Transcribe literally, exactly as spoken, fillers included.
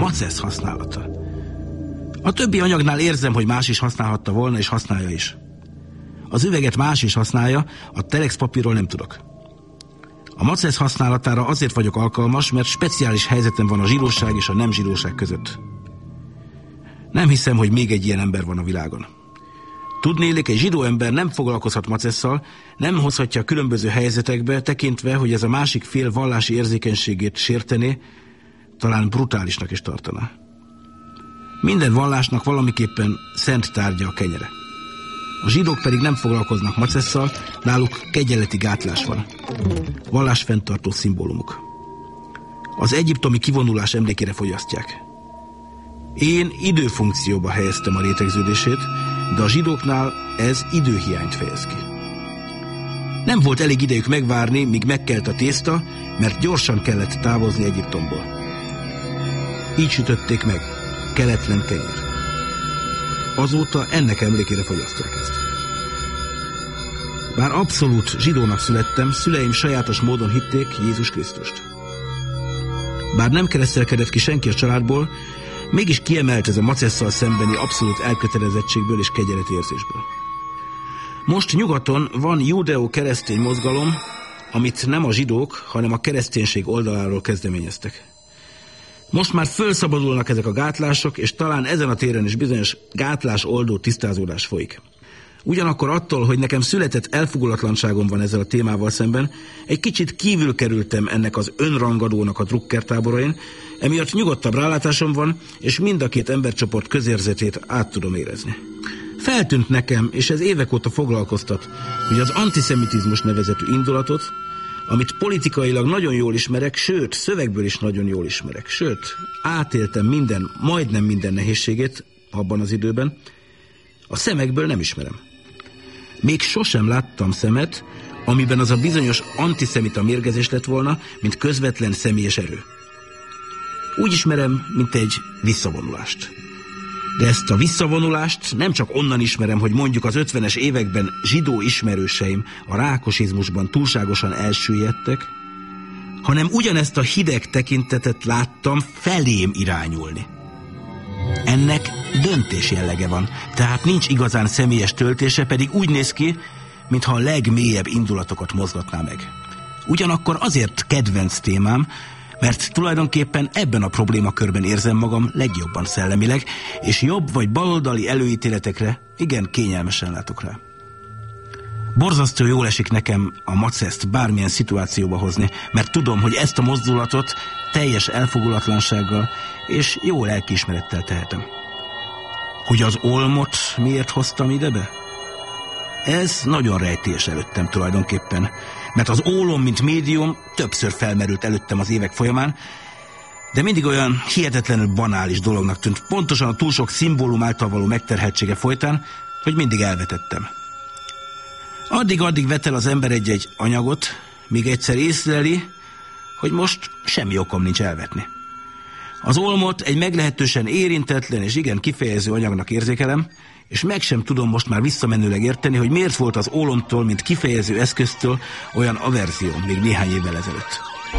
macesz használata. A többi anyagnál érzem, hogy más is használhatta volna, és használja is. Az üveget más is használja, a telex papírról nem tudok. A macesz használatára azért vagyok alkalmas, mert speciális helyzetem van a zsidóság és a nem zsidóság között. Nem hiszem, hogy még egy ilyen ember van a világon. Tudnélik, egy zsidó ember nem foglalkozhat macesszal, nem hozhatja különböző helyzetekbe, tekintve, hogy ez a másik fél vallási érzékenységét sértené, talán brutálisnak is tartaná. Minden vallásnak valamiképpen szent tárgya a kenyere. A zsidók pedig nem foglalkoznak macesszal, náluk kegyeleti gátlás van. Vallásfenntartó szimbólumuk. Az egyiptomi kivonulás emlékére fogyasztják. Én időfunkcióba helyeztem a rétegződését, de a zsidóknál ez időhiányt fejez ki. Nem volt elég idejük megvárni, míg megkelt a tészta, mert gyorsan kellett távozni Egyiptomból. Így sütötték meg, keletlen kenyér. Azóta ennek emlékére fogyasztják ezt. Bár abszolút zsidónak születtem, szüleim sajátos módon hitték Jézus Krisztust. Bár nem keresztelkedett ki senki a családból, mégis kiemelt ez a macesszal szembeni abszolút elkötelezettségből és kegyeletérzésből. Most nyugaton van judeo-keresztény mozgalom, amit nem a zsidók, hanem a kereszténység oldaláról kezdeményeztek. Most már fölszabadulnak ezek a gátlások, és talán ezen a téren is bizonyos gátlás-oldó tisztázódás folyik. Ugyanakkor attól, hogy nekem született elfogulatlanságom van ezzel a témával szemben, egy kicsit kívül kerültem ennek az önrangadónak a drukker táborain, emiatt nyugodtabb rálátásom van, és mind a két embercsoport közérzetét át tudom érezni. Feltűnt nekem, és ez évek óta foglalkoztat, hogy az antiszemitizmus nevezetű indulatot, amit politikailag nagyon jól ismerek, sőt, szövegből is nagyon jól ismerek, sőt, átéltem minden, majdnem minden nehézségét abban az időben, a szemekből nem ismerem. Még sosem láttam szemet, amiben az a bizonyos antiszemita mérgezés lett volna, mint közvetlen személyes erő. Úgy ismerem, mint egy visszavonulást. De ezt a visszavonulást nem csak onnan ismerem, hogy mondjuk az ötvenes években zsidó ismerőseim a rákosizmusban túlságosan elsüllyedtek, hanem ugyanezt a hideg tekintetet láttam felém irányulni. Ennek döntés jellege van, tehát nincs igazán személyes töltése, pedig úgy néz ki, mintha a legmélyebb indulatokat mozgatná meg. Ugyanakkor azért kedvenc témám, mert tulajdonképpen ebben a problémakörben érzem magam legjobban szellemileg, és jobb vagy baloldali előítéletekre igen kényelmesen látok rá. Borzasztó jól esik nekem a maceszt bármilyen szituációba hozni, mert tudom, hogy ezt a mozdulatot teljes elfogulatlansággal és jó lelkiismerettel tehetem. Hogy az olmot miért hoztam idebe? Ez nagyon rejtélyes előttem tulajdonképpen, mert az ólom, mint médium többször felmerült előttem az évek folyamán, de mindig olyan hihetetlenül banális dolognak tűnt, pontosan a túl sok szimbólum által való megterheltsége folytán, hogy mindig elvetettem. Addig-addig vet el az ember egy-egy anyagot, míg egyszer észleli, hogy most semmi okom nincs elvetni. Az olmot egy meglehetősen érintetlen és igen kifejező anyagnak érzékelem, és meg sem tudom most már visszamenőleg érteni, hogy miért volt az ólomtól, mint kifejező eszköztől olyan averzióm még néhány évvel ezelőtt.